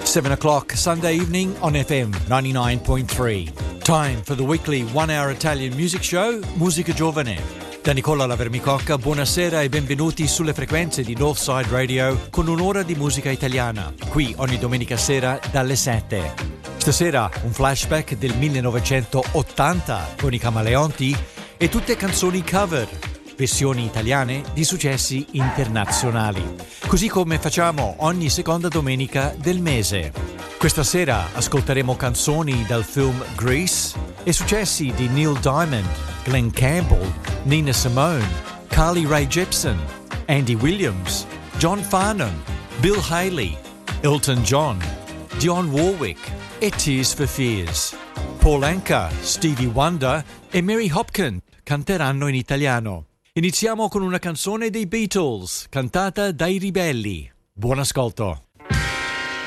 7 o'clock Sunday evening on FM 99.3. Time for the weekly one-hour Italian music show, Musica Giovane. Da Nicola Lavermicocca, buonasera e benvenuti sulle frequenze di Northside Radio con un'ora di musica italiana, qui ogni domenica sera dalle 7. Stasera un flashback del 1980 con i Camaleonti e tutte canzoni cover, versioni italiane di successi internazionali, così come facciamo ogni seconda domenica del mese. Questa sera ascolteremo canzoni dal film Grease e successi di Neil Diamond, Glenn Campbell, Nina Simone, Carly Rae Jepsen, Andy Williams, John Farnham, Bill Haley, Elton John, Dionne Warwick e Tears for Fears. Paul Anka, Stevie Wonder e Mary Hopkin canteranno in italiano. Iniziamo con una canzone dei Beatles, cantata dai Ribelli. Buon ascolto.